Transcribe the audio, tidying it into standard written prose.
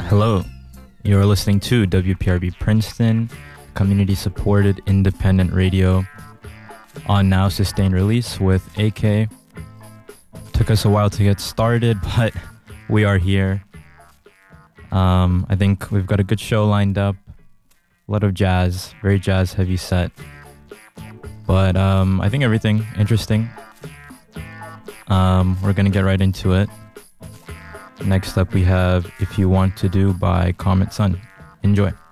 Hello, you're listening to WPRB Princeton, community-supported independent radio on now sustained release with AK. Took us a while to get started, but we are here. I think we've got a good show lined up. A lot of jazz, very jazz-heavy set. But I think everything interesting. We're going to get right into it. Next up we have If You Want to Do by Comet Sun. Enjoy.